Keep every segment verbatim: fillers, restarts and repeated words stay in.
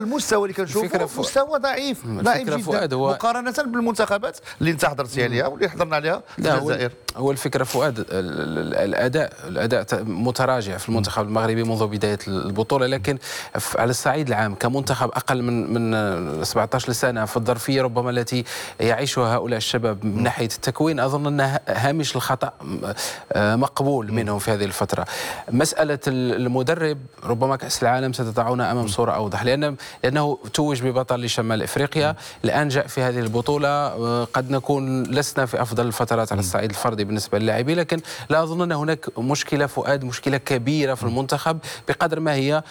المستوى اللي كنشوفوا مستوى ضعيف ضعيف جدا هو مقارنه بالمنتخبات اللي انت حضرتي عليها واللي حضرنا عليها في الجزائر. هو الفكره فؤاد الاداء الاداء متراجع في المنتخب المغربي منذ بدايه البطوله، لكن على الصعيد العام كمنتخب اقل من من سبعة عشر سنه في الظرفيه ربما التي يعيشها هؤلاء الشباب من ناحيه التكوين، اظن ان هامش الخطا مقبول منهم في هذه الفتره. مساله المدرب ربما كاس العالم ستضعنا امام صوره اوضح، لان لانه توج ببطل لشمال افريقيا، الان جاء في هذه البطوله قد نكون لسنا في افضل الفترات على الصعيد الفردي بالنسبه للاعبين، لكن لا اظن ان هناك مشكله فؤاد مشكله كبيره في المنتخب بقدر ما هي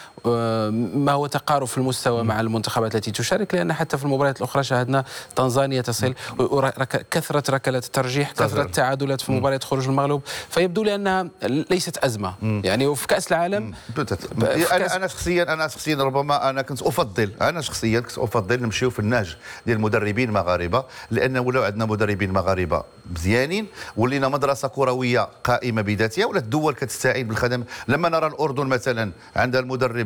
ما هو تقارب في المستوى مع المنتخبات التي تشارك، لان حتى في المباريات الاخرى شاهدنا تنزانيا تصل كثره ركلات الترجيح، كثره التعادلات في مباريات خروج المغلوب، فيبدو لي انها ليست ازمه. يعني وفي كاس العالم انا انا شخصيا انا شخصيا ربما انا كنت افضل انا شخصيا كنت افضل نمشيو في النهج ديال المدربين المغاربه، لان ولاو عندنا مدربين مغاربه مزيانين ولينا مدرسه كرويه قائمه بذاتها، ولات الدول كتستعين بالخدم. لما نرى الاردن مثلا عندها المدرب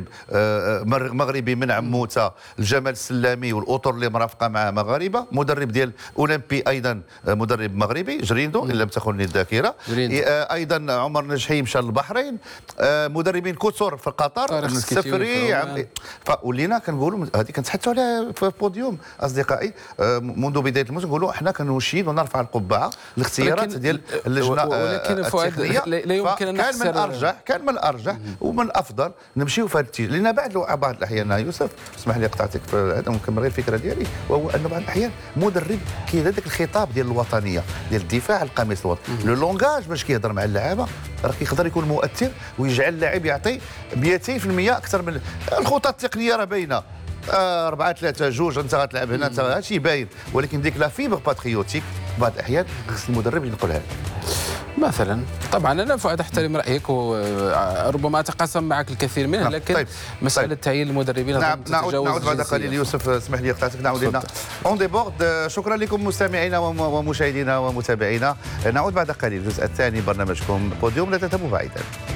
مغربي من عموته، الجمال السلامي والاطر اللي مرافقه معه مغاربه، مدرب ديال اولمبي ايضا مدرب مغربي جريندو ان لم تخنني الذاكره، ايضا عمر نجحي مشى للبحرين، مدربين كثر في قطر السفري، فولينا كنقولوا هذه كنتحدثوا عليها في البوديوم اصدقائي منذ بدايه الموسم، نقولوا احنا كنشيد ونرفع القبعه الاختيارات ديال اللجنه التقنيه. لا يمكن ان كان من الارجح كان من الارجح ومن الافضل نمشيو في هذا الاتجاه، لان بعد بعض الاحيان يوسف اسمح لي قطعتك في هذا ونكمل غير الفكره ديالي، وهو ان بعض الاحيان مدرب كيدير ذاك الخطاب ديال الوطنيه ديال الدفاع عن القميص الوطني، لو لونغاج باش كيهضر مع اللعابه راه كيقدر يكون مؤثر ويجعل اللاعب يعطي مئتين في المئة اكثر من الخطط التقنيه. راه باينه أربعة ثلاثة جوج أنت غتلعب هنا أنت هادشي باين، ولكن ديك لا فيبر باتريوتيك بعض الأحيان خص المدرب ينقلها مثلا. طبعا انا فؤاد احترم رايك وربما اتقاسم معك الكثير منه، لكن طيب. مساله طيب. تعيين المدربين نعم نعود نعود بعد قليل يوسف اسمح لي قطعتك. نعود لنا اون ديبورد. شكرا لكم مستمعينا ومشاهدينا ومتابعينا. نعود بعد قليل الجزء الثاني برنامجكم بوديوم، لا تذهبوا بعيدا.